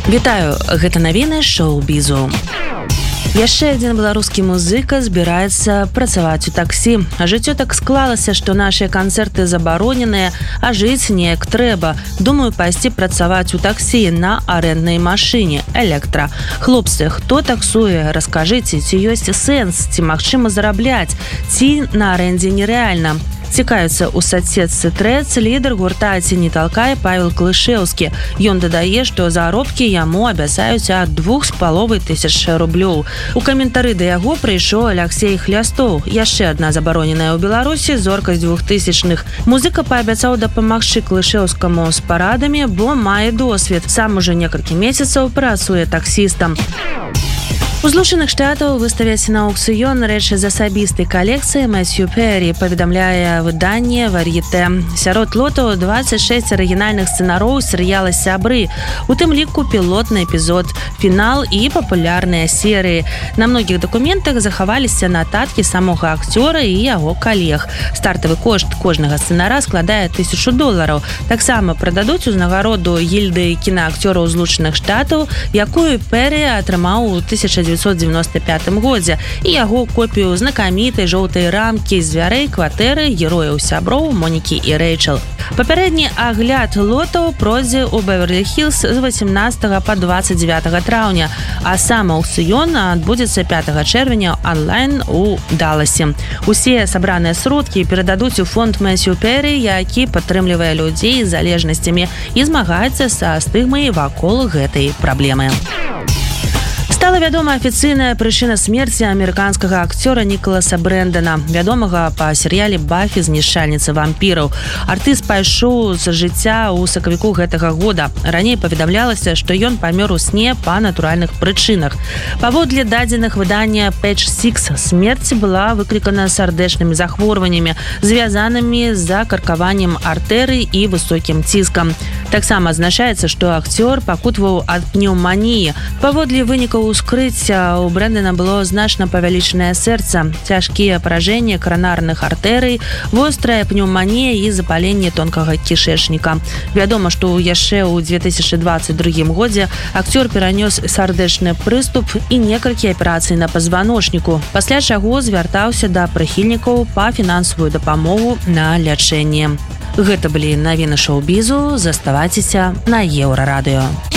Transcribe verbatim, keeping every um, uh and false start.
Вітаю, гэта навіны шоу-бізу. Яшчэ адзін беларускі музыка збіраецца працаваць у таксі. Жыццё так склалася, што нашыя канцэрты забароненыя, а жыць неяк трэба. Думаю, пайсці працаваць у таксі на арэнднай машыне электра. Хлопцы, хто таксуе, раскажыце, ці ёсць сэнс, ці магчыма зарабляць, ці на арэндзе нерэальна. Цікаюцца ў соцсетцы Threads лідар гурта «Ці не талкай» Павел Клышэўскі. Ён дадае, што заробкі яму абяцаюць ад двух з паловай тысяч рублёў. У каментары да яго прыйшоў Аляксей Хлястоў. Яшчэ адна забароненая ў Беларусі зорка з двухтысячных. Музыка паабяцаў дапамагчы Клышэўскаму з парадамі, бо мае досвед. Сам уже некалькі месяцаў працуе таксістам. У Злучаных Штатаў выставяць на аукцыён рэчы з асабістай калекцыі Мэцью Перрі, паведамляе выданне «Вар'етэ». Сярод лотаў дваццаць шэсць арыгінальных сцэнароў серыяла «Сябры», у тым ліку пілотны эпізод, фінал і папулярныя серыі. На многіх дакументах захаваліся нататкі самога акцёра і яго калег. Стартавы кошт кожнага сцэнара складае тысячу долараў. Таксама прададуць узнагароду гільдыі кінаакцёраў Злучаных Штатаў, якую Перрі атрымаў у тысяча дзевяцьсот дзевяносто пятым годзе, і яго копію знакамітай жоўтай рамкі з дзвярэй кватэры герояў «Сяброў» Монікі і Рэйчэл. Папярэдні агляд лотаў пройдзе ў Беверлі-Хілз з васемнадцатага па дваццаць дзевятага траўня, а сам аукцыён адбудзецца пятага чэрвеня онлайн у Даласе. Усе сабраныя сродкі перададуць у фонд Мэцью Перрі, які падтрымлівае людзей з залежнасцямі і змагаецца са стыгмай вакол гэтай праблемы. Стала вядома афіцыйная прычына смерці амерыканскага акцёра Нікаласа Брэндана, вядомага па серыяле «Бафі. Знішчальніца вампіраў». Артыст пайшоў з жыцця ў сакавіку гэтага года. Раней паведамлялася, што ён памёр у сне па натуральных прычынах. Паводле дадзеных выдання Page Six, смерць была выклікана сардэчнымі захворваннямі, звязанымі з закаркаваннем артэрый і высокім ціскам. Таксама адзначаецца, што акцёр пакутаваў ад пнеўманіі. Паводле вынікаў ускрыцця у Брэндана было значна павялічанае сэрца, цяжкія паражэнні каранарных артэрый, вострая пнеўманія і запаленне тонкага кішэчніка. Вядома, што яшчэ ў две тысячы дваццаць другім годзе акцёр перанёс сардэчны прыступ і некалькі аперацый на пазваночніку, пасля чаго звяртаўся да прыхільнікаў па фінансавую дапамогу на лячэнне. Гэта былі навіны шоу-бізу, заставайцеся на Еўрарадыё.